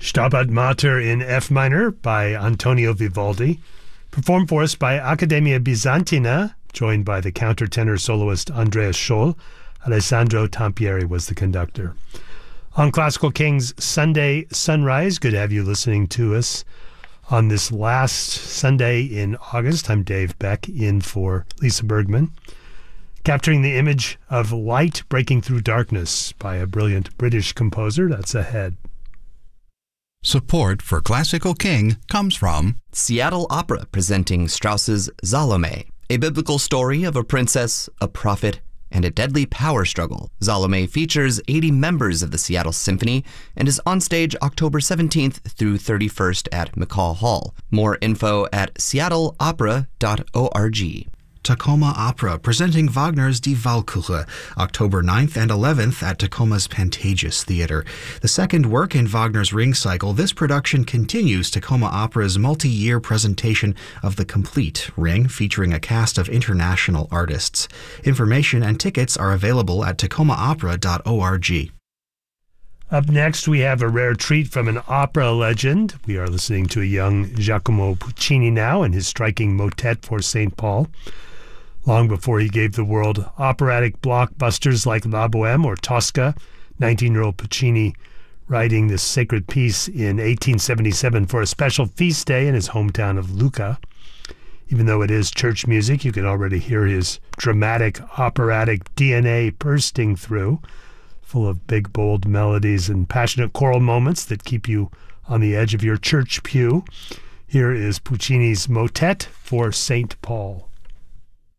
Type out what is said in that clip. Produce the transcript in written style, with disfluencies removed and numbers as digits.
Stabat Mater in F minor by Antonio Vivaldi, performed for us by Accademia Bizantina, joined by the countertenor soloist Andrea Scholl. Alessandro Tampieri was the conductor. On Classical King's Sunday Sunrise, good to have you listening to us on this last Sunday in August. I'm Dave Beck, in for Lisa Bergman. Capturing the image of light breaking through darkness by a brilliant British composer. That's ahead. Support for Classical King comes from Seattle Opera presenting Strauss's Salome, a biblical story of a princess, a prophet, and a deadly power struggle. Salome features 80 members of the Seattle Symphony and is on stage October 17th through 31st at McCall Hall. More info at seattleopera.org. Tacoma Opera presenting Wagner's Die Walküre, October 9th and 11th at Tacoma's Pantages Theater. The second work in Wagner's Ring Cycle, this production continues Tacoma Opera's multi-year presentation of the complete Ring, featuring a cast of international artists. Information and tickets are available at tacomaopera.org. Up next, we have a rare treat from an opera legend. We are listening to a young Giacomo Puccini now in his striking motet for St. Paul. Long before he gave the world operatic blockbusters like La Bohème or Tosca, 19-year-old Puccini writing this sacred piece in 1877 for a special feast day in his hometown of Lucca. Even though it is church music, you can already hear his dramatic operatic DNA bursting through, full of big, bold melodies and passionate choral moments that keep you on the edge of your church pew. Here is Puccini's motet for St. Paul.